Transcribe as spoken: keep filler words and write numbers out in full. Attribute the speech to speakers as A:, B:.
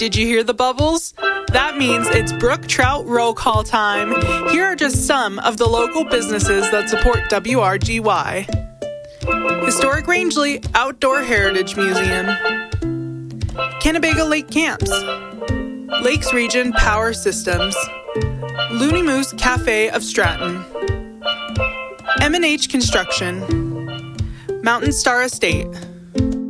A: Did you hear the bubbles? That means it's brook trout roll call time. Here are just some of the local businesses that support W R G Y. Historic Rangeley Outdoor Heritage Museum, Kennebago Lake Camps, Lakes Region Power Systems, Looney Moose Cafe of Stratton, M and H Construction, Mountain Star Estate,